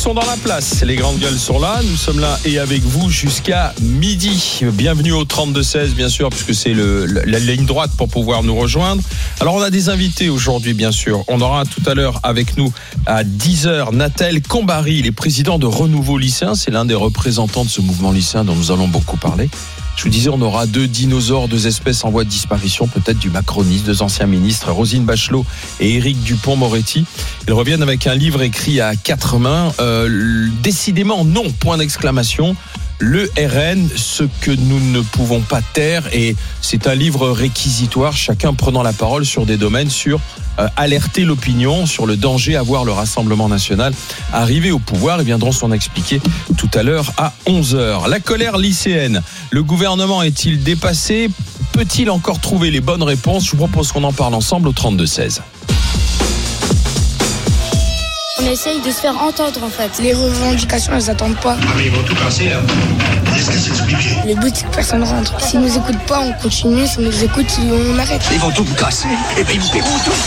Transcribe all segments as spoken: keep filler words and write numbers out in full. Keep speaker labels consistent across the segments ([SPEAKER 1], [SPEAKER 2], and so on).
[SPEAKER 1] sont dans la place, les grandes gueules sont là, nous sommes là et avec vous jusqu'à midi. Bienvenue au trente-deux seize bien sûr, puisque c'est le, la, la ligne droite pour pouvoir nous rejoindre. Alors on a des invités aujourd'hui bien sûr, on aura tout à l'heure avec nous à dix heures Nathel Combary, il est président de Renouveau Lycéen, c'est l'un des représentants de ce mouvement lycéen dont nous allons beaucoup parler. Je vous disais, on aura deux dinosaures, deux espèces en voie de disparition, peut-être du macronisme, deux anciens ministres, Roselyne Bachelot et Éric Dupond-Moretti. Ils reviennent avec un livre écrit à quatre mains. Euh, décidément, non, point d'exclamation. Le R N, ce que nous ne pouvons pas taire, et c'est un livre réquisitoire, chacun prenant la parole sur des domaines, sur euh, alerter l'opinion, sur le danger à voir le Rassemblement National arriver au pouvoir. Ils viendront s'en expliquer tout à l'heure à onze heures. La colère lycéenne, le gouvernement est-il dépassé ? Peut-il encore trouver les bonnes réponses ? Je vous propose qu'on en parle ensemble au trente-deux seize.
[SPEAKER 2] On essaye de se faire entendre en fait. Les revendications, elles attendent pas.
[SPEAKER 3] Ah mais ils vont tout casser là. Qu'est-ce que c'est expliqué ?
[SPEAKER 2] Le but c'est que personne rentre. S'ils nous écoutent pas, on continue. S'ils nous écoutent, on arrête.
[SPEAKER 3] Ils vont tout vous casser et puis ils vous paieront tout.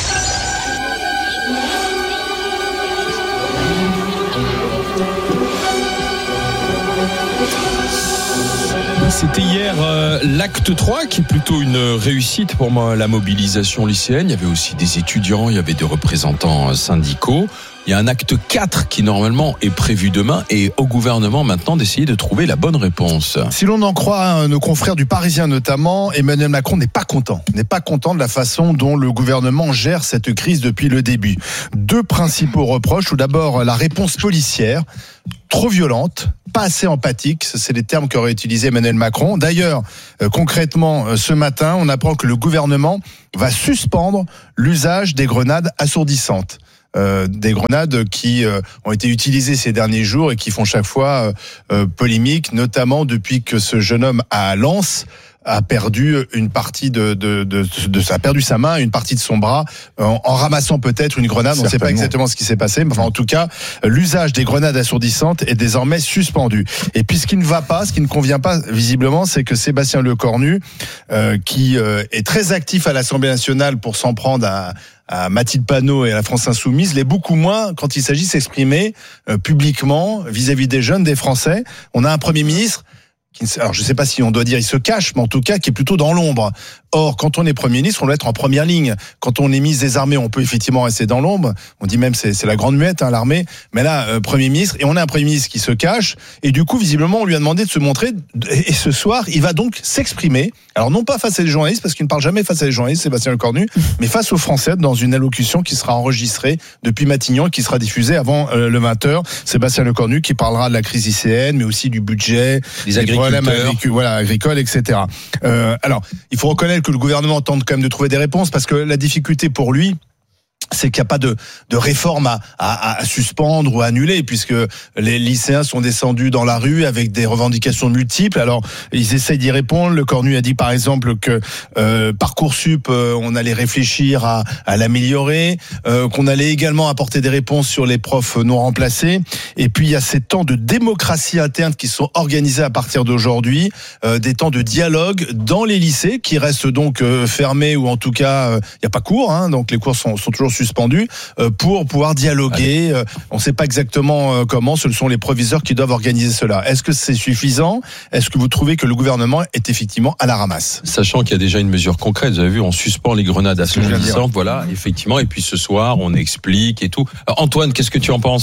[SPEAKER 1] C'était hier euh, l'acte trois qui est plutôt une réussite pour moi, la mobilisation lycéenne. Il y avait aussi des étudiants, il y avait des représentants syndicaux. Il y a un acte quatre qui normalement est prévu demain et au gouvernement maintenant d'essayer de trouver la bonne réponse.
[SPEAKER 4] Si l'on en croit nos confrères du Parisien notamment, Emmanuel Macron n'est pas content. N'est pas content de la façon dont le gouvernement gère cette crise depuis le début. Deux principaux reproches. Tout d'abord, la réponse policière, trop violente, pas assez empathique, c'est les termes qu'aurait utilisé Emmanuel Macron. D'ailleurs, euh, concrètement, euh, ce matin, on apprend que le gouvernement va suspendre l'usage des grenades assourdissantes. Euh, des grenades qui euh, ont été utilisées ces derniers jours et qui font chaque fois euh, euh, polémique, notamment depuis que ce jeune homme à Lens a perdu une partie de, de, de, de, de a perdu sa main, une partie de son bras, en, en ramassant peut-être une grenade. On ne sait pas exactement ce qui s'est passé, mais enfin, en tout cas, l'usage des grenades assourdissantes est désormais suspendu. Et puis, ce qui ne va pas, ce qui ne convient pas, visiblement, c'est que Sébastien Lecornu, euh, qui euh, est très actif à l'Assemblée nationale pour s'en prendre à à Mathilde Panot et à la France Insoumise, l'est beaucoup moins quand il s'agit de s'exprimer euh, publiquement vis-à-vis des jeunes, des Français. On a un Premier ministre qui, alors je ne sais pas si on doit dire il se cache, mais en tout cas qui est plutôt dans l'ombre. Or, quand on est Premier ministre, on doit être en première ligne. Quand on est ministre des Armées, on peut effectivement rester dans l'ombre. On dit même c'est c'est la grande muette, hein, l'armée. Mais là, euh, Premier ministre, et on a un Premier ministre qui se cache. Et du coup, visiblement, on lui a demandé de se montrer. Et ce soir, il va donc s'exprimer. Alors non pas face à des journalistes, parce qu'il ne parle jamais face à des journalistes, Sébastien Lecornu, mais face aux Français dans une allocution qui sera enregistrée depuis Matignon et qui sera diffusée avant euh, le vingt heures. Sébastien Lecornu qui parlera de la crise lycéenne, mais aussi du budget,
[SPEAKER 1] des, des problèmes
[SPEAKER 4] agricoles, voilà, agricoles, et cetera. Euh, alors, il faut reconnaître que le gouvernement tente quand même de trouver des réponses, parce que la difficulté pour lui, c'est qu'il n'y a pas de, de réforme à, à, à suspendre ou à annuler, puisque les lycéens sont descendus dans la rue avec des revendications multiples. Alors, ils essayent d'y répondre. Lecornu a dit, par exemple, que euh, Parcoursup, euh, on allait réfléchir à, à l'améliorer, euh, qu'on allait également apporter des réponses sur les profs non remplacés. Et puis, il y a ces temps de démocratie interne qui sont organisés à partir d'aujourd'hui, euh, des temps de dialogue dans les lycées, qui restent donc euh, fermés, ou en tout cas, il euh, n'y a pas cours, hein, donc les cours sont, sont toujours suspendu pour pouvoir dialoguer. Allez. On ne sait pas exactement comment, ce sont les proviseurs qui doivent organiser cela. Est-ce que c'est suffisant ? Est-ce que vous trouvez que le gouvernement est effectivement à la ramasse ?
[SPEAKER 1] Sachant qu'il y a déjà une mesure concrète, vous avez vu, on suspend les grenades assourdissantes, voilà, effectivement, et puis ce soir, on explique et tout. Alors, Antoine, qu'est-ce que tu en penses ?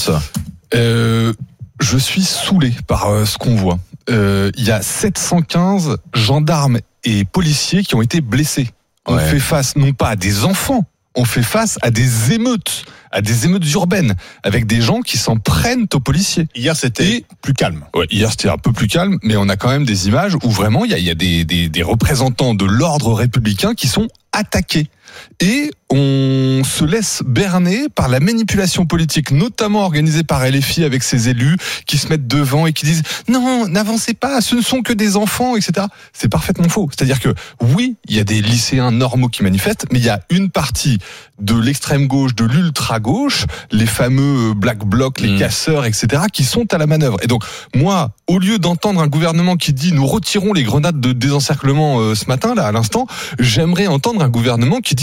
[SPEAKER 5] euh, Je suis saoulé par euh, ce qu'on voit. Euh, il y a sept cent quinze gendarmes et policiers qui ont été blessés. On ouais. fait face non pas à des enfants, on fait face à des émeutes, à des émeutes urbaines, avec des gens qui s'en prennent aux policiers.
[SPEAKER 4] Hier, c'était Et, plus calme.
[SPEAKER 5] Ouais, hier, c'était un peu plus calme, mais on a quand même des images où vraiment, il y a, il y a des, des, des représentants de l'ordre républicain qui sont attaqués. Et on se laisse berner par la manipulation politique, notamment organisée par L F I avec ses élus qui se mettent devant et qui disent « Non, n'avancez pas, ce ne sont que des enfants, et cetera » C'est parfaitement faux. C'est-à-dire que oui, il y a des lycéens normaux qui manifestent, mais il y a une partie de l'extrême gauche, de l'ultra gauche, les fameux Black Blocs, les mmh. casseurs, et cetera, qui sont à la manœuvre. Et donc, moi, au lieu d'entendre un gouvernement qui dit « Nous retirons les grenades de désencerclement euh, ce matin, là, à l'instant », j'aimerais entendre un gouvernement qui dit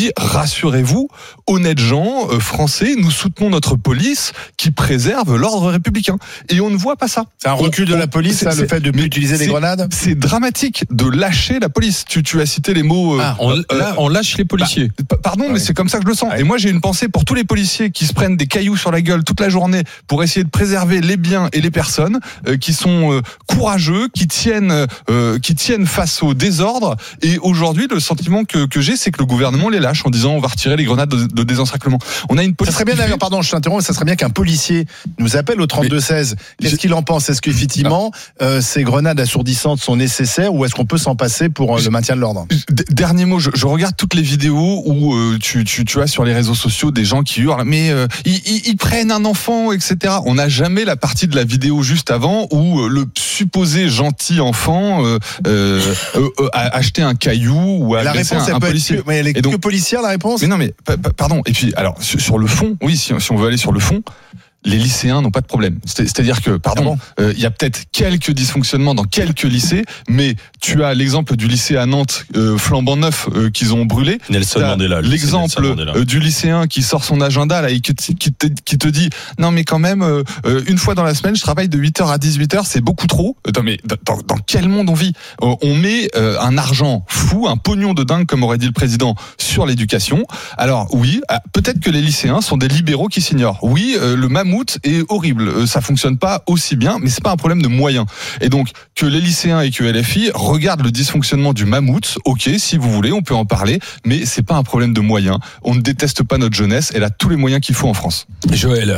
[SPEAKER 5] dit rassurez-vous, honnêtes gens euh, français, nous soutenons notre police qui préserve l'ordre républicain. Et on ne voit pas ça.
[SPEAKER 4] C'est un recul de la police,
[SPEAKER 5] c'est,
[SPEAKER 4] ça,
[SPEAKER 5] c'est,
[SPEAKER 4] le fait de plus utiliser des grenades.
[SPEAKER 5] C'est dramatique de lâcher la police. Tu, tu as cité les mots. Euh,
[SPEAKER 1] ah, on, euh, là, on lâche les policiers.
[SPEAKER 5] Bah, pardon, ouais. mais c'est comme ça que je le sens. Ouais. Et moi, j'ai une pensée pour tous les policiers qui se prennent des cailloux sur la gueule toute la journée pour essayer de préserver les biens et les personnes, euh, qui sont euh, courageux, qui tiennent, euh, qui tiennent face au désordre. Et aujourd'hui, le sentiment que, que j'ai, c'est que le gouvernement les lâche en disant on va retirer les grenades de, de désencerclement. On a une police.
[SPEAKER 4] Ça serait bien d'ailleurs, pardon, je t'interromps, ça serait bien qu'un policier nous appelle au trente-deux seize. Qu'est-ce qu'il en pense? Est-ce qu'effectivement, euh, ces grenades assourdissantes sont nécessaires ou est-ce qu'on peut s'en passer pour euh, le maintien de l'ordre?
[SPEAKER 5] Dernier mot, je, je regarde toutes les vidéos où euh, tu, tu, tu as sur les réseaux sociaux des gens qui hurlent, mais euh, ils, ils, ils prennent un enfant, et cetera. On n'a jamais la partie de la vidéo juste avant où euh, le supposé gentil enfant euh, euh, euh, euh, a acheté un caillou ou a
[SPEAKER 4] la
[SPEAKER 5] blessé
[SPEAKER 4] réponse,
[SPEAKER 5] un, un policier.
[SPEAKER 4] Que, mais elle est donc, que policière la réponse?
[SPEAKER 5] Mais non, mais pardon. Et puis, alors sur, sur le fond, oui, si, si on veut aller sur le fond. Les lycéens n'ont pas de problème. C'est-à-dire que, pardon, il ah bon euh, y a peut-être quelques dysfonctionnements dans quelques lycées, mais tu as l'exemple du lycée à Nantes, euh, flambant neuf, euh, qu'ils ont brûlé.
[SPEAKER 1] Nelson Mandela.
[SPEAKER 5] L'exemple
[SPEAKER 1] Nelson Mandela.
[SPEAKER 5] Euh, du lycéen qui sort son agenda là et qui te, qui te, qui te dit non mais quand même euh, une fois dans la semaine je travaille de huit heures à dix-huit heures, c'est beaucoup trop. Non mais dans, dans quel monde on vit? On met euh, un argent fou, un pognon de dingue comme aurait dit le président sur l'éducation. Alors oui, peut-être que les lycéens sont des libéraux qui s'ignorent. Oui, euh, le mammouth est horrible, ça fonctionne pas aussi bien, mais c'est pas un problème de moyens. Et donc que les lycéens et que L F I regardent le dysfonctionnement du mammouth, ok, si vous voulez, on peut en parler, mais c'est pas un problème de moyens. On ne déteste pas notre jeunesse, elle a tous les moyens qu'il faut en France.
[SPEAKER 1] Joël.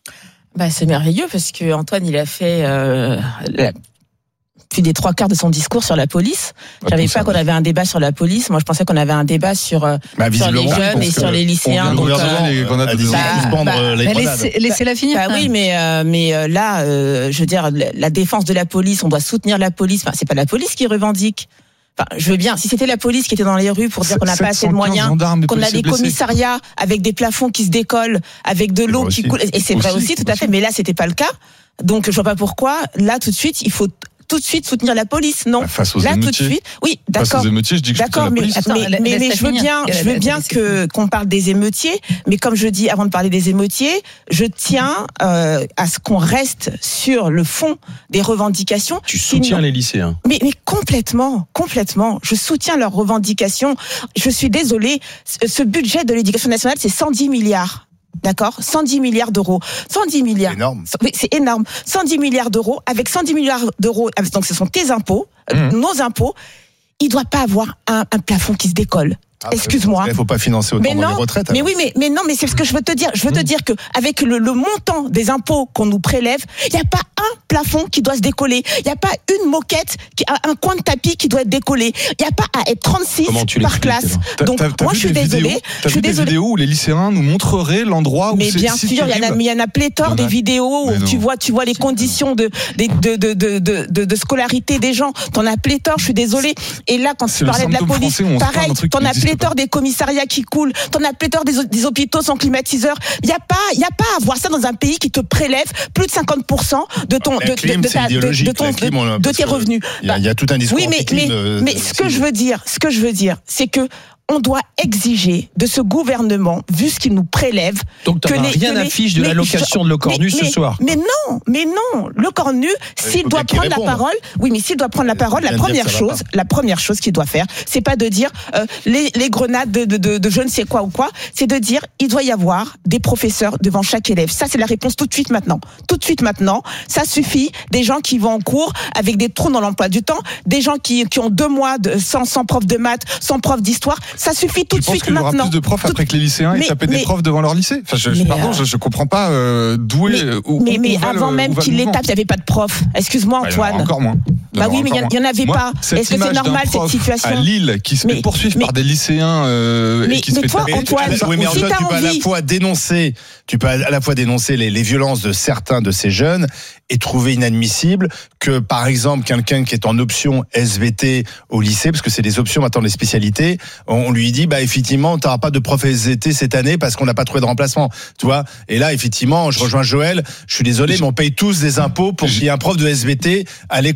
[SPEAKER 6] Bah c'est merveilleux parce que Antoine il a fait euh, la... plus des trois quarts de son discours sur la police. Je savais pas qu'on avait un débat sur la police. Moi, je pensais qu'on avait un débat sur, bah, sur les jeunes et sur les lycéens.
[SPEAKER 5] Donc, euh,
[SPEAKER 6] bah, bah,
[SPEAKER 7] laissez, laissez-la finir.
[SPEAKER 6] Bah, oui, mais euh, mais euh, là, euh, je veux dire, la défense de la police, on doit soutenir la police. Enfin, c'est pas la police qui revendique. Enfin, je veux bien, si c'était la police qui était dans les rues pour dire qu'on n'a pas assez de moyens, qu'on a des commissariats avec des plafonds qui se décollent, avec de l'eau qui coule, et c'est vrai aussi, tout à fait, mais là, c'était pas le cas. Donc, je vois pas pourquoi, là, tout de suite, il faut tout de suite soutenir la police, non.
[SPEAKER 5] Face aux
[SPEAKER 6] là
[SPEAKER 5] émeutiers.
[SPEAKER 6] Tout de suite, oui, d'accord.
[SPEAKER 5] Face aux émeutiers, je dis que
[SPEAKER 6] d'accord,
[SPEAKER 5] je
[SPEAKER 6] mais,
[SPEAKER 5] la
[SPEAKER 6] attends, mais, mais, mais je veux bien, je veux bien que qu'on parle des émeutiers, mais comme je dis avant de parler des émeutiers, je tiens euh, à ce qu'on reste sur le fond des revendications.
[SPEAKER 1] Tu soutiens les lycéens.
[SPEAKER 6] Mais, mais complètement, complètement. Je soutiens leurs revendications. Je suis désolée, ce budget de l'éducation nationale, c'est cent dix milliards. D'accord, cent dix milliards d'euros, cent dix milliards.
[SPEAKER 4] C'est énorme.
[SPEAKER 6] Oui, c'est énorme. cent dix milliards d'euros, avec cent dix milliards d'euros, donc ce sont tes impôts, mmh. nos impôts. Il doit pas avoir un, un plafond qui se décolle. Ah, excuse-moi.
[SPEAKER 4] Il faut pas financer autant
[SPEAKER 6] mais non,
[SPEAKER 4] les retraites.
[SPEAKER 6] Mais oui, mais, mais non, mais c'est ce que je veux te dire. Je veux mmh. te dire que avec le, le montant des impôts qu'on nous prélève, il y a pas un plafond qui doit se décoller. Il y a pas une moquette, qui, un coin de tapis qui doit être décollé. Il y a pas à être trente-six par classe. Donc
[SPEAKER 5] t'as, t'as
[SPEAKER 6] moi je suis désolée.
[SPEAKER 5] T'as vu des vidéos où les lycéens nous montreraient l'endroit où
[SPEAKER 6] mais
[SPEAKER 5] c'est
[SPEAKER 6] bien
[SPEAKER 5] si
[SPEAKER 6] sûr, il y en a, il y en a pléthore des vidéos où tu vois, tu vois les conditions de de de de de, de, de scolarité des gens. T'en as pléthore. Je suis désolée. Et là, quand tu parlais de la police, pareil, t'en as pléthore des commissariats qui coulent, t'en as pléthore des, des hôpitaux sans climatiseur. Il y a pas, il y a pas à voir ça dans un pays qui te prélève plus de cinquante pour cent de ton, de,
[SPEAKER 4] clim,
[SPEAKER 6] de, de, ta, de, de, ton,
[SPEAKER 4] clim,
[SPEAKER 6] de, de tes revenus.
[SPEAKER 4] Il y, a, il y a tout un discours.
[SPEAKER 6] Oui, mais, mais,
[SPEAKER 4] de,
[SPEAKER 6] mais
[SPEAKER 4] de,
[SPEAKER 6] ce que je veux dire, ce que je veux dire, c'est que on doit exiger de ce gouvernement, vu ce qu'il nous prélève.
[SPEAKER 1] Donc tu n'as rien affiche de l'allocation de Le Cornu
[SPEAKER 6] mais,
[SPEAKER 1] ce soir.
[SPEAKER 6] Mais non, mais non, Le Cornu, s'il doit prendre la parole, oui, mais s'il doit prendre la parole, la première chose, la première chose qu'il doit faire, c'est pas de dire euh, les, les grenades de, de, de, de je ne sais quoi ou quoi, c'est de dire il doit y avoir des professeurs devant chaque élève. Ça, c'est la réponse tout de suite maintenant. Tout de suite maintenant, ça suffit. Des gens qui vont en cours avec des trous dans l'emploi du temps, des gens qui, qui ont deux mois de, sans, sans prof de maths, sans prof d'histoire. Ça suffit tout de suite maintenant.
[SPEAKER 5] Tu penses qu'il y aura plus de profs après que les lycéens aient tapé des profs devant leur lycée? Enfin, je,
[SPEAKER 6] mais
[SPEAKER 5] pardon,
[SPEAKER 6] euh,
[SPEAKER 5] je, je comprends pas euh, d'où est.
[SPEAKER 6] Mais,
[SPEAKER 5] où,
[SPEAKER 6] mais, mais
[SPEAKER 5] où
[SPEAKER 6] avant
[SPEAKER 5] le,
[SPEAKER 6] même qu'ils les tapent, il n'y avait pas de profs. Excuse-moi,
[SPEAKER 5] bah,
[SPEAKER 6] Antoine.
[SPEAKER 5] Encore moins.
[SPEAKER 6] Bah oui, mais il n'y en avait
[SPEAKER 5] Moi,
[SPEAKER 6] pas. Est-ce que c'est normal cette situation?
[SPEAKER 5] À Lille, qui se
[SPEAKER 6] mais,
[SPEAKER 5] fait poursuivre
[SPEAKER 6] mais,
[SPEAKER 5] par des lycéens euh,
[SPEAKER 6] mais,
[SPEAKER 5] et qui
[SPEAKER 6] mais
[SPEAKER 5] se fait
[SPEAKER 6] toi,
[SPEAKER 5] taper.
[SPEAKER 6] Antoine,
[SPEAKER 4] oui, mais
[SPEAKER 6] si
[SPEAKER 4] Antoine, tu peux
[SPEAKER 6] envie...
[SPEAKER 4] à la fois dénoncer, tu peux à la fois dénoncer les, les violences de certains de ces jeunes et trouver inadmissible que, par exemple, quelqu'un qui est en option S V T au lycée, parce que c'est des options maintenant, les spécialités, on lui dit, bah effectivement, tu n'auras pas de prof S V T cette année parce qu'on n'a pas trouvé de remplacement, tu vois. Et là, effectivement, je rejoins Joël. Je suis désolé, mais on paye tous des impôts pour qu'il y ait un prof de S V T à l'école. S'il y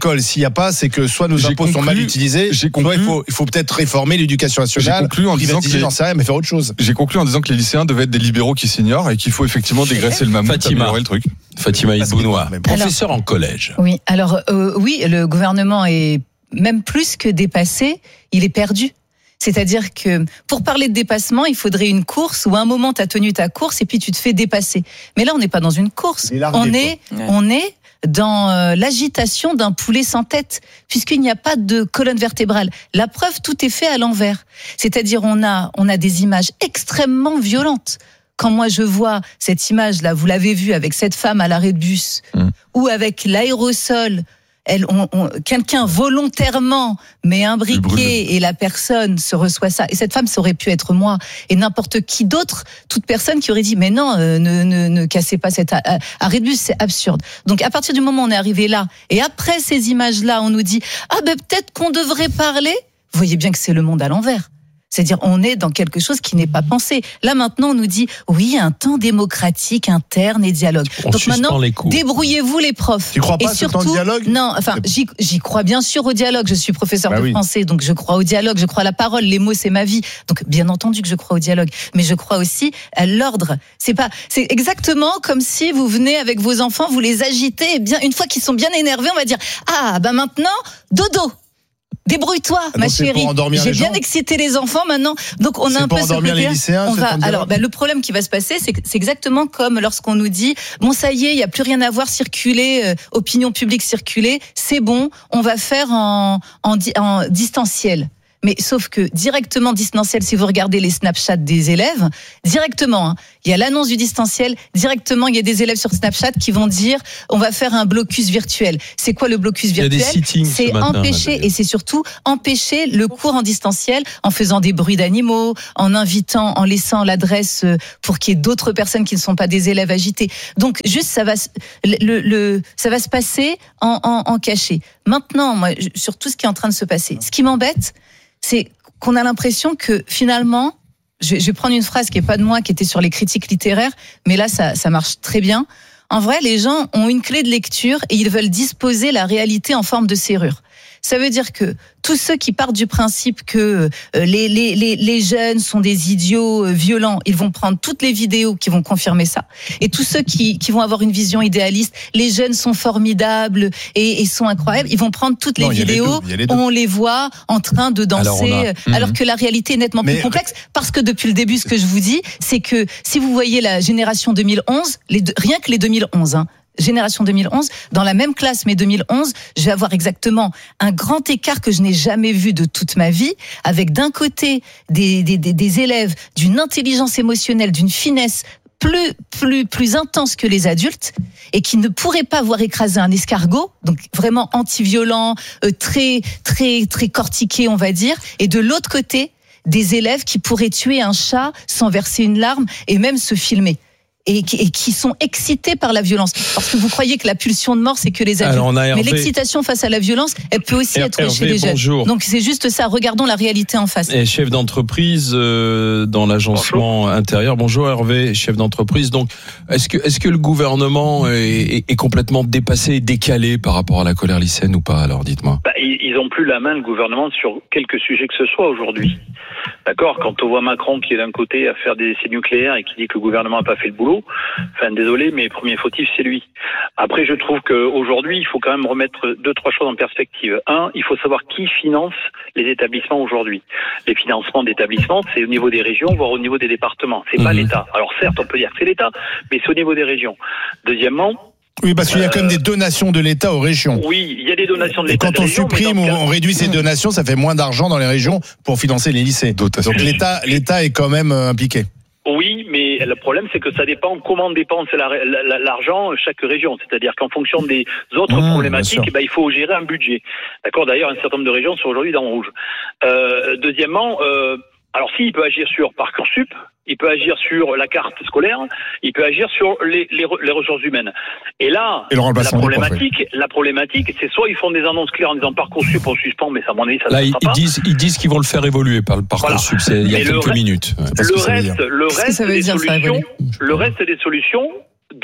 [SPEAKER 4] a pas, c'est que soit nos
[SPEAKER 5] J'ai
[SPEAKER 4] impôts
[SPEAKER 5] conclu,
[SPEAKER 4] sont mal utilisés,
[SPEAKER 5] j'ai conclu,
[SPEAKER 4] soit il faut, il faut peut-être réformer l'éducation nationale.
[SPEAKER 5] J'ai conclu en disant que les,
[SPEAKER 4] j'en sais rien, mais faire autre chose.
[SPEAKER 5] J'ai conclu en disant que les lycéens devaient être des libéraux qui s'ignorent et qu'il faut effectivement dégraisser le mammouth,
[SPEAKER 1] Fatima.
[SPEAKER 5] améliorer le truc.
[SPEAKER 1] Fatima Ibounoua, professeur
[SPEAKER 7] alors,
[SPEAKER 1] en collège.
[SPEAKER 7] Oui, alors euh, oui, le gouvernement est même plus que dépassé, il est perdu. C'est-à-dire que pour parler de dépassement, il faudrait une course où à un moment tu as tenu ta course et puis tu te fais dépasser. Mais là, on n'est pas dans une course.
[SPEAKER 4] Largué,
[SPEAKER 7] on est,
[SPEAKER 6] ouais.
[SPEAKER 7] on est dans euh, l'agitation d'un poulet sans tête, puisqu'il n'y a pas de colonne vertébrale. La preuve, tout est fait à l'envers. C'est-à-dire, on a, on a des images extrêmement violentes. Quand moi je vois cette image-là, vous l'avez vue avec cette femme à l'arrêt de bus, mmh. ou avec l'aérosol. Elle, on, on, quelqu'un volontairement met un briquet et la personne se reçoit ça. Et cette femme, ça aurait pu être moi et n'importe qui d'autre, toute personne qui aurait dit mais non, euh, ne, ne, ne cassez pas cet arrêt de bus, c'est absurde. Donc à partir du moment où on est arrivé là, et après ces images-là, on nous dit ah ben peut-être qu'on devrait parler. Vous voyez bien que c'est le monde à l'envers. C'est-à-dire, on est dans quelque chose qui n'est pas pensé. Là, maintenant, on nous dit, oui, un temps démocratique, interne et dialogue.
[SPEAKER 1] On
[SPEAKER 7] Donc maintenant,
[SPEAKER 1] les cours.
[SPEAKER 7] Débrouillez-vous les profs.
[SPEAKER 4] Tu crois pas
[SPEAKER 7] et
[SPEAKER 4] à ce
[SPEAKER 7] surtout,
[SPEAKER 4] temps de dialogue ?
[SPEAKER 7] Non, enfin, j'y, j'y crois bien sûr au dialogue. Je suis professeur
[SPEAKER 4] bah
[SPEAKER 7] de
[SPEAKER 4] oui.
[SPEAKER 7] français, donc je crois au dialogue, je crois à la parole. Les mots, c'est ma vie. Donc, bien entendu que je crois au dialogue. Mais je crois aussi à l'ordre. C'est pas, c'est exactement comme si vous venez avec vos enfants, vous les agitez, et bien, une fois qu'ils sont bien énervés, on va dire, ah, ben maintenant, dodo. Débrouille-toi,
[SPEAKER 4] ah
[SPEAKER 7] ma
[SPEAKER 4] donc
[SPEAKER 7] chérie. J'ai bien
[SPEAKER 4] gens.
[SPEAKER 7] excité les enfants maintenant, donc on
[SPEAKER 4] c'est
[SPEAKER 7] a un peu
[SPEAKER 4] pour
[SPEAKER 7] ce
[SPEAKER 4] endormir
[SPEAKER 7] côté.
[SPEAKER 4] Les lycéens,
[SPEAKER 7] on va. Alors, ben, le problème qui va se passer, c'est que c'est exactement comme lorsqu'on nous dit bon, ça y est, il y a plus rien à voir, circuler, euh, opinion publique circuler, c'est bon, on va faire en, en, en distanciel. Mais sauf que directement distanciel, si vous regardez les Snapchat des élèves, directement, hein, il y a l'annonce du distanciel, directement il y a des élèves sur Snapchat qui vont dire on va faire un blocus virtuel. C'est quoi le blocus virtuel ?
[SPEAKER 1] Il y a des sittings
[SPEAKER 7] C'est
[SPEAKER 1] ce matin,
[SPEAKER 7] empêcher,
[SPEAKER 1] là,
[SPEAKER 7] et c'est surtout empêcher le cours en distanciel en faisant des bruits d'animaux, en invitant, en laissant l'adresse pour qu'il y ait d'autres personnes qui ne sont pas des élèves agités. Donc juste ça va, le, le, ça va se passer en, en, en cachet. Maintenant, moi, sur tout ce qui est en train de se passer, ce qui m'embête, c'est qu'on a l'impression que finalement, je vais prendre une phrase qui est pas de moi, qui était sur les critiques littéraires, mais là ça, ça marche très bien. En vrai, les gens ont une clé de lecture et ils veulent disposer la réalité en forme de serrure. Ça veut dire que tous ceux qui partent du principe que les, les, les, les jeunes sont des idiots violents, ils vont prendre toutes les vidéos qui vont confirmer ça. Et tous ceux qui, qui vont avoir une vision idéaliste, les jeunes sont formidables et, et sont incroyables, ils vont prendre toutes
[SPEAKER 4] non,
[SPEAKER 7] les vidéos,
[SPEAKER 4] les les
[SPEAKER 7] on les voit en train de danser, alors, a... alors que la réalité est nettement Mais... plus complexe. Parce que depuis le début, ce que je vous dis, c'est que si vous voyez la génération deux mille onze, les deux, rien que les deux mille onze, hein, génération deux mille onze, dans la même classe, mais deux mille onze, je vais avoir exactement un grand écart que je n'ai jamais vu de toute ma vie, avec d'un côté des, des, des, des élèves d'une intelligence émotionnelle, d'une finesse plus, plus, plus intense que les adultes, et qui ne pourraient pas voir écraser un escargot, donc vraiment anti-violent, euh, très, très, très cortiqué, on va dire, et de l'autre côté, des élèves qui pourraient tuer un chat sans verser une larme et même se filmer. Et qui, et qui sont excités par la violence. Parce que vous croyez que la pulsion de mort, c'est que les adultes. Alors,
[SPEAKER 1] Hervé...
[SPEAKER 7] Mais l'excitation face à la violence, elle peut aussi Hervé, être chez les jeunes.
[SPEAKER 1] Bonjour.
[SPEAKER 7] Donc c'est juste ça, regardons la réalité en face.
[SPEAKER 1] Et chef d'entreprise euh, dans l'agencement bonjour. intérieur. Bonjour Hervé, chef d'entreprise. Donc, est-ce que, est-ce que le gouvernement est, est, est complètement dépassé et décalé par rapport à la colère lycéenne ou pas? Alors dites-moi.
[SPEAKER 8] Bah, ils ont plus la main, le gouvernement, sur quelques sujets que ce soit aujourd'hui. D'accord, quand on voit Macron qui est d'un côté à faire des essais nucléaires et qui dit que le gouvernement n'a pas fait le boulot, enfin désolé, mais premier fautif c'est lui. Après, je trouve qu'aujourd'hui, il faut quand même remettre deux, trois choses en perspective. Un, il faut savoir qui finance les établissements aujourd'hui. Les financements d'établissements, c'est au niveau des régions, voire au niveau des départements. C'est mmh. pas l'État. Alors certes, on peut dire que c'est l'État, mais c'est au niveau des régions. Deuxièmement,
[SPEAKER 4] oui, parce qu'il y a quand même des donations de l'État aux régions.
[SPEAKER 8] Oui, il y a des donations de l'État.
[SPEAKER 4] Et quand on régions, supprime ou on réduit ces donations, ça fait moins d'argent dans les régions pour financer les lycées. Dotation. Donc l'État, l'État est quand même impliqué.
[SPEAKER 8] Oui, mais le problème, c'est que ça dépend comment dépense la, la, l'argent chaque région. C'est-à-dire qu'en fonction des autres mmh, problématiques, ben, il faut gérer un budget. D'accord. D'ailleurs, un certain nombre de régions sont aujourd'hui dans le rouge. Euh, deuxièmement, euh, alors si, il peut agir sur Parcoursup, il peut agir sur la carte scolaire, il peut agir sur les, les, les ressources humaines. Et là, Et la problématique, la problématique, c'est soit ils font des annonces claires en disant Parcoursup on suspend, mais ça, à mon avis, ça
[SPEAKER 1] là,
[SPEAKER 8] ne sera
[SPEAKER 1] ils
[SPEAKER 8] pas.
[SPEAKER 1] disent, ils disent qu'ils vont le faire évoluer par le Parcoursup. Voilà. Il y a quelques
[SPEAKER 8] le
[SPEAKER 1] minutes.
[SPEAKER 8] Le reste, le reste des solutions, le reste des solutions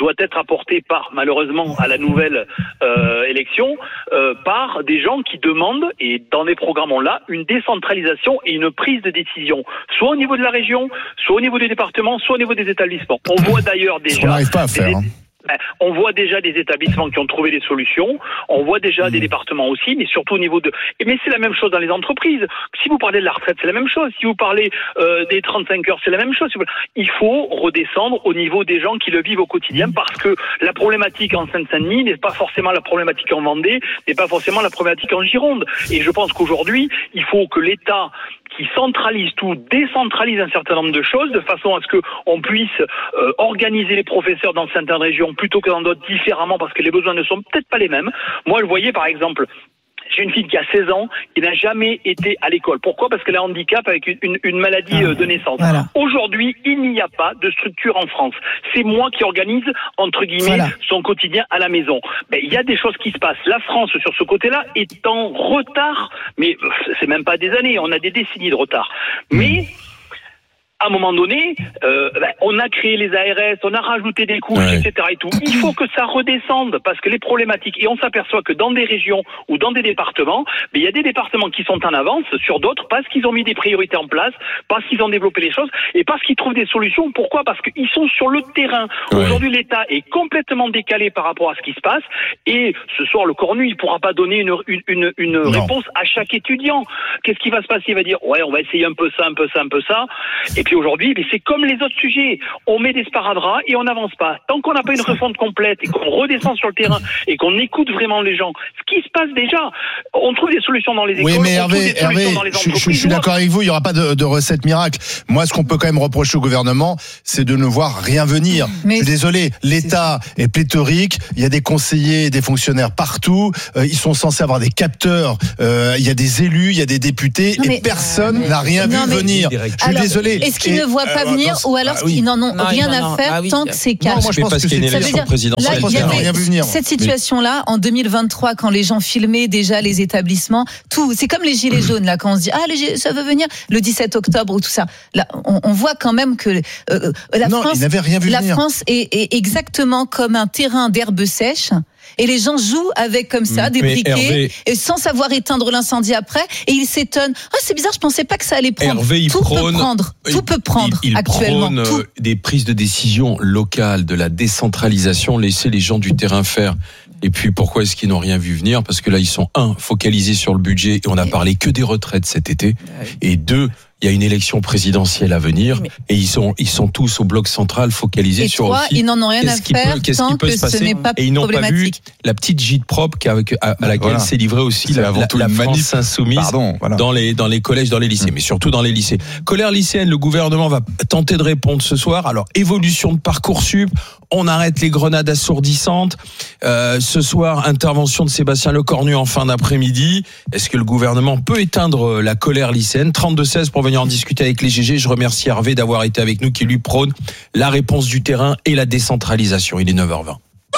[SPEAKER 8] doit être apportée par, malheureusement, à la nouvelle euh, élection, euh, par des gens qui demandent, et dans les programmes on l'a, une décentralisation et une prise de décision, soit au niveau de la région, soit au niveau du département, soit au niveau des établissements. On voit d'ailleurs déjà...
[SPEAKER 4] On n'arrive pas à faire,
[SPEAKER 8] des,
[SPEAKER 4] hein.
[SPEAKER 8] On voit déjà des établissements qui ont trouvé des solutions, on voit déjà mmh. des départements aussi, mais surtout au niveau de... Mais c'est la même chose dans les entreprises. Si vous parlez de la retraite, c'est la même chose. Si vous parlez euh, des trente-cinq heures, c'est la même chose. Il faut redescendre au niveau des gens qui le vivent au quotidien, parce que la problématique en Seine-Saint-Denis n'est pas forcément la problématique en Vendée, n'est pas forcément la problématique en Gironde. Et je pense qu'aujourd'hui, il faut que l'État qui centralise tout, décentralise un certain nombre de choses, de façon à ce qu'on puisse euh, organiser les professeurs dans certaines régions plutôt que dans d'autres différemment, parce que les besoins ne sont peut-être pas les mêmes. Moi, je voyais par exemple... J'ai une fille qui a seize ans, qui n'a jamais été à l'école. Pourquoi ? Parce qu'elle a un handicap avec une, une maladie ah, de naissance. Voilà. Aujourd'hui, il n'y a pas de structure en France. C'est moi qui organise, entre guillemets, voilà. son quotidien à la maison. Ben, il y a des choses qui se passent. La France, sur ce côté-là, est en retard, mais c'est même pas des années, on a des décennies de retard. Mmh. Mais... à un moment donné, euh, ben, on a créé les A R S, on a rajouté des couches, ouais. et cetera et tout. Il faut que ça redescende, parce que les problématiques, et on s'aperçoit que dans des régions ou dans des départements, ben, il y a des départements qui sont en avance sur d'autres, parce qu'ils ont mis des priorités en place, parce qu'ils ont développé les choses, et parce qu'ils trouvent des solutions. Pourquoi ? Parce qu'ils sont sur le terrain. Ouais. Aujourd'hui, l'État est complètement décalé par rapport à ce qui se passe, et ce soir, le cornu, il ne pourra pas donner une, une, une, une réponse à chaque étudiant. Qu'est-ce qui va se passer ? Il va dire, ouais, on va essayer un peu ça, un peu ça, un peu ça, et puis aujourd'hui, mais c'est comme les autres sujets. On met des sparadraps et on n'avance pas. Tant qu'on n'a pas une refonte complète et qu'on redescend sur le terrain et qu'on écoute vraiment les gens, ce qui se passe déjà, on trouve des solutions dans les écoles,
[SPEAKER 4] oui, mais
[SPEAKER 8] on
[SPEAKER 4] Hervé,
[SPEAKER 8] trouve des solutions
[SPEAKER 4] Hervé,
[SPEAKER 8] dans les
[SPEAKER 4] je,
[SPEAKER 8] entreprises.
[SPEAKER 4] Je, je suis d'accord avec vous, il n'y aura pas de, de recette miracle. Moi, ce qu'on peut quand même reprocher au gouvernement, c'est de ne voir rien venir. Mais je suis désolé, l'État est pléthorique, il y a des conseillers, des fonctionnaires partout, euh, ils sont censés avoir des capteurs, euh, il y a des élus, il y a des députés, non, et mais, personne euh, n'a rien non, vu mais, venir. Je suis alors, désolé.
[SPEAKER 7] Est-ce qu'ils ne voient pas euh, venir ou alors ah, oui. ils n'en ont non, rien à faire ah, oui. tant que c'est calme.
[SPEAKER 1] Non, moi je pense que c'est une élection présidentielle.
[SPEAKER 7] Là, il y avait cette situation-là en deux mille vingt-trois, quand les gens filmaient déjà les établissements, tout. C'est comme les gilets jaunes là, quand on se dit ah les, ça veut venir le dix-sept octobre ou tout ça. Là, on, on voit quand même que euh, la
[SPEAKER 4] non,
[SPEAKER 7] France,
[SPEAKER 4] rien vu
[SPEAKER 7] la
[SPEAKER 4] venir.
[SPEAKER 7] France est, est exactement comme un terrain d'herbe sèche. Et les gens jouent avec comme ça des mais briquets Hervé, et sans savoir éteindre l'incendie après, et ils s'étonnent. Ah, c'est bizarre, je pensais pas que ça allait prendre.
[SPEAKER 1] Hervé, il
[SPEAKER 7] tout
[SPEAKER 1] prône,
[SPEAKER 7] peut prendre, il, tout peut prendre
[SPEAKER 1] il, il
[SPEAKER 7] actuellement.
[SPEAKER 1] Prône
[SPEAKER 7] tout.
[SPEAKER 1] Des prises de décision locales, de la décentralisation, laisser les gens du terrain faire. Et puis pourquoi est-ce qu'ils n'ont rien vu venir ? Parce que là ils sont un focalisés sur le budget et on a parlé que des retraites cet été, et deux, il y a une élection présidentielle à venir mais... et ils sont ils sont tous au bloc central focalisés
[SPEAKER 7] et
[SPEAKER 1] sur
[SPEAKER 7] trois,
[SPEAKER 1] aussi
[SPEAKER 7] ils n'en ont rien à faire peut, qu'est-ce tant qui peut que se passer ce n'est pas
[SPEAKER 1] et ils n'ont pas vu la petite gîte propre à, à, à laquelle voilà. s'est livrée aussi la, la, la France insoumise Pardon, voilà. dans les dans les collèges, dans les lycées, mmh. mais surtout dans les lycées. Colère lycéenne, le gouvernement va tenter de répondre ce soir. Alors évolution de Parcoursup, on arrête les grenades assourdissantes. Euh, ce soir, intervention de Sébastien Lecornu en fin d'après-midi. Est-ce que le gouvernement peut éteindre la colère lycéenne ? trente-deux seize pour venir en discuter avec les G G. Je remercie Hervé d'avoir été avec nous, qui lui prône la réponse du terrain et la décentralisation. Il est neuf heures vingt.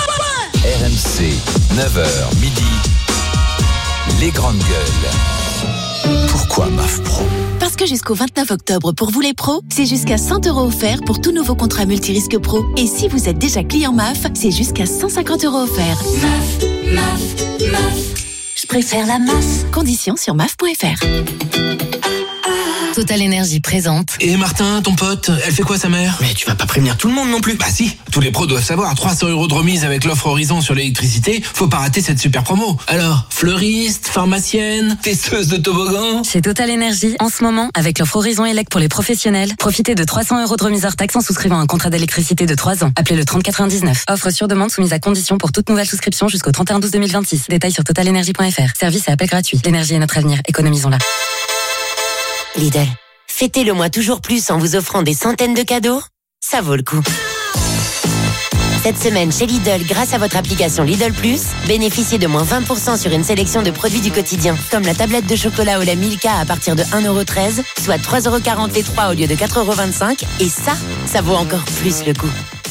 [SPEAKER 9] R M C, neuf heures midi. Les grandes gueules. Pourquoi M A F Pro ?
[SPEAKER 10] Parce que jusqu'au vingt-neuf octobre, pour vous les pros, c'est jusqu'à cent euros offerts pour tout nouveau contrat multirisque pro. Et si vous êtes déjà client M A F, c'est jusqu'à cent cinquante euros offerts. M A F, M A F, M A F. Je préfère la M A F. Conditions sur M A F point F R.
[SPEAKER 11] Total Énergie présente.
[SPEAKER 12] Et Martin, ton pote, elle fait quoi sa mère ? Mais tu vas pas prévenir tout le monde non plus. Bah si, tous les pros doivent savoir, trois cents euros de remise avec l'offre Horizon sur l'électricité, faut pas rater cette super promo. Alors, fleuriste, pharmacienne, testeuse de toboggan.
[SPEAKER 11] Chez Total Énergie, en ce moment, avec l'offre Horizon Elect pour les professionnels, profitez de trois cents euros de remise hors taxe en souscrivant un contrat d'électricité de trois ans. Appelez le trente quatre-vingt-dix-neuf. Offre sur demande soumise à condition pour toute nouvelle souscription jusqu'au trente et un douze deux mille vingt-six. Détails sur total énergie point F R. Service et appel gratuit. L'énergie est notre avenir. Économisons-la.
[SPEAKER 13] Lidl, fêtez le mois toujours plus en vous offrant des centaines de cadeaux. Ça vaut le coup. Cette semaine chez Lidl, grâce à votre application Lidl Plus, bénéficiez de moins vingt pour cent sur une sélection de produits du quotidien, comme la tablette de chocolat au lait Milka à partir de un euro treize, soit trois euros quarante les trois au lieu de quatre euros vingt-cinq. Et ça, ça vaut encore plus le coup.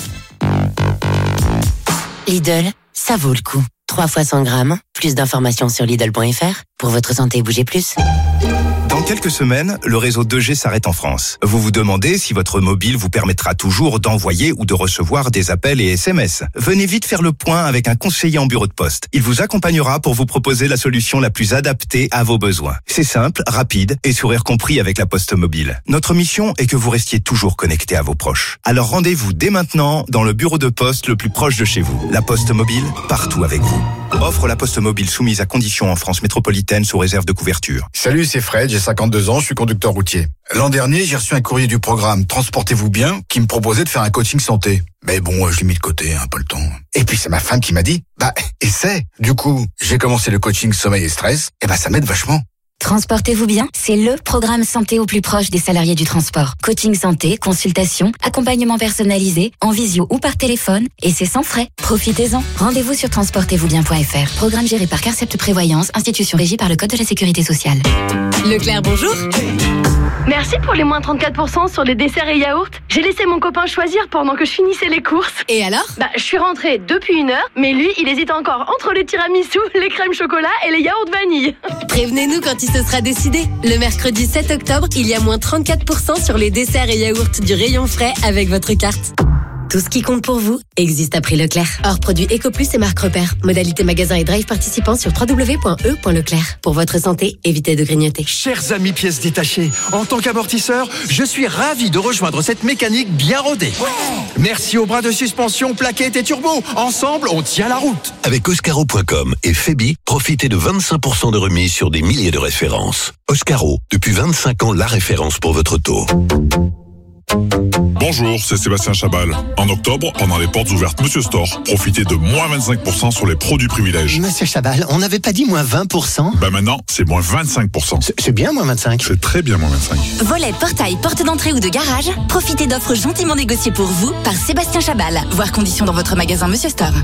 [SPEAKER 13] Lidl, ça vaut le coup. trois fois cent grammes. Plus d'informations sur Lidl point F R. Pour votre santé, bougez plus.
[SPEAKER 9] Dans
[SPEAKER 14] quelques semaines, le réseau deux G s'arrête en France. Vous vous demandez si votre mobile vous permettra toujours d'envoyer ou de recevoir des appels et S M S. Venez vite faire le point avec un conseiller en bureau de poste. Il vous accompagnera pour vous proposer la solution la plus adaptée à vos besoins. C'est simple, rapide et sourire compris avec la Poste Mobile. Notre mission est que vous restiez toujours connecté à vos proches. Alors rendez-vous dès maintenant dans le bureau de poste le plus proche de chez vous. La Poste Mobile, partout avec vous. Offre La Poste Mobile soumise à conditions en France métropolitaine sous réserve de couverture.
[SPEAKER 15] Salut, c'est Fred, j'ai cinquante-deux ans, je suis conducteur routier. L'an dernier, j'ai reçu un courrier du programme Transportez-vous bien qui me proposait de faire un coaching santé. Mais bon, je l'ai mis de côté, un peu le temps. Et puis c'est ma femme qui m'a dit, bah, essaie. Du coup, j'ai commencé le coaching sommeil et stress, et bah ça m'aide vachement.
[SPEAKER 16] Transportez-vous bien, c'est le programme santé au plus proche des salariés du transport. Coaching santé, consultation, accompagnement personnalisé, en visio ou par téléphone, et c'est sans frais. Profitez-en. Rendez-vous sur transportez vous bien point f r. Programme géré par Carcept Prévoyance, institution régie par le Code de la Sécurité sociale.
[SPEAKER 17] Leclerc, bonjour. Merci pour les moins trente-quatre pour cent sur les desserts et yaourts. J'ai laissé mon copain choisir pendant que je finissais les courses.
[SPEAKER 7] Et alors ?
[SPEAKER 17] Bah, je suis rentrée depuis une heure, mais lui, il hésite encore entre les tiramisu, les crèmes chocolat et les yaourts vanille.
[SPEAKER 7] Prévenez-nous quand il se sera décidé. Le mercredi sept octobre, il y a moins trente-quatre pour cent sur les desserts et yaourts du rayon frais avec votre carte.
[SPEAKER 16] Tout ce qui compte pour vous existe à prix Leclerc.
[SPEAKER 7] Hors produits Ecoplus et marque repère. Modalité magasin et drive participant sur w w w point e point leclerc. Pour votre santé, évitez de grignoter.
[SPEAKER 18] Chers amis pièces détachées, en tant qu'amortisseur, je suis ravi de rejoindre cette mécanique bien rodée. Ouais. Merci aux bras de suspension, plaquettes et turbo. Ensemble, on tient la route.
[SPEAKER 19] Avec Oscaro point com et Febi, profitez de vingt-cinq pour cent de remise sur des milliers de références. Oscaro, depuis vingt-cinq ans, la référence pour votre auto.
[SPEAKER 20] Bonjour, c'est Sébastien Chabal. En octobre, pendant les portes ouvertes Monsieur Store, profitez de moins vingt-cinq pour cent sur les produits privilèges.
[SPEAKER 18] Monsieur Chabal, on n'avait pas dit moins vingt pour cent?
[SPEAKER 20] Bah maintenant, c'est moins vingt-cinq pour cent.
[SPEAKER 18] C'est, c'est bien moins vingt-cinq.
[SPEAKER 20] C'est très bien moins vingt-cinq.
[SPEAKER 16] Volet, portail, porte d'entrée ou de garage, profitez d'offres gentiment négociées pour vous par Sébastien Chabal. Voir conditions dans votre magasin Monsieur Store.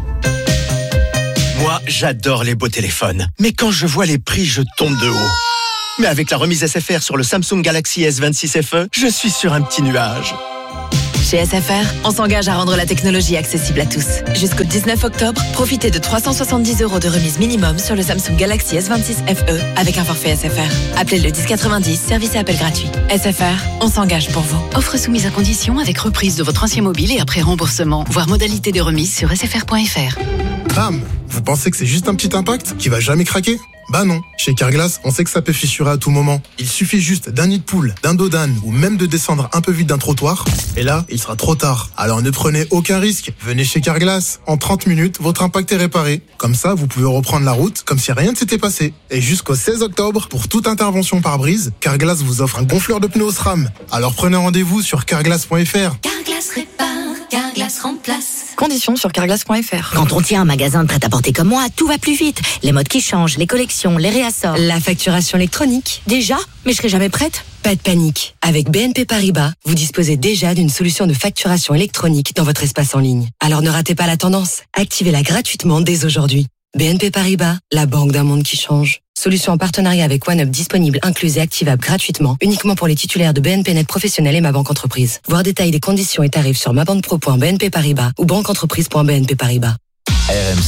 [SPEAKER 18] Moi, j'adore les beaux téléphones. Mais quand je vois les prix, je tombe de haut. Mais avec la remise S F R sur le Samsung Galaxy S vingt-six F E, je suis sur un petit nuage.
[SPEAKER 21] Chez S F R, on s'engage à rendre la technologie accessible à tous. Jusqu'au dix-neuf octobre, profitez de trois cent soixante-dix euros de remise minimum sur le Samsung Galaxy S vingt-six F E avec un forfait S F R. Appelez le dix quatre-vingt-dix, service et appel gratuit. S F R, on s'engage pour vous.
[SPEAKER 22] Offre soumise à condition avec reprise de votre ancien mobile et après remboursement. Voir modalité de remise sur s f r point f r.
[SPEAKER 23] Bam! Vous pensez que c'est juste un petit impact qui va jamais craquer? Bah non. Chez Carglass, on sait que ça peut fissurer à tout moment. Il suffit juste d'un nid de poule, d'un dos d'âne ou même de descendre un peu vite d'un trottoir. Et là, il sera trop tard. Alors ne prenez aucun risque. Venez chez Carglass. En trente minutes, votre impact est réparé. Comme ça, vous pouvez reprendre la route comme si rien ne s'était passé. Et jusqu'au seize octobre, pour toute intervention par brise, Carglass vous offre un gonfleur de pneus au SRAM. Alors prenez rendez-vous sur carglass point f r.
[SPEAKER 10] Carglass répare, Carglass remplace.
[SPEAKER 21] Conditions sur carglass point f r.
[SPEAKER 24] Quand on tient un magasin de prêt-à-porter comme moi, tout va plus vite. Les modes qui changent, les collections, les réassorts.
[SPEAKER 25] La facturation électronique.
[SPEAKER 24] Déjà? Mais je serai jamais prête.
[SPEAKER 25] Pas de panique. Avec B N P Paribas, vous disposez déjà d'une solution de facturation électronique dans votre espace en ligne. Alors ne ratez pas la tendance. Activez-la gratuitement dès aujourd'hui. B N P Paribas, la banque d'un monde qui change. Solution en partenariat avec OneUp disponible, incluse et activable gratuitement, uniquement pour les titulaires de B N P Net Professionnel et Ma Banque Entreprise. Voir détails des conditions et tarifs sur ma banque pro point b n p paribas ou banque entreprise point b n p paribas.
[SPEAKER 9] R M C.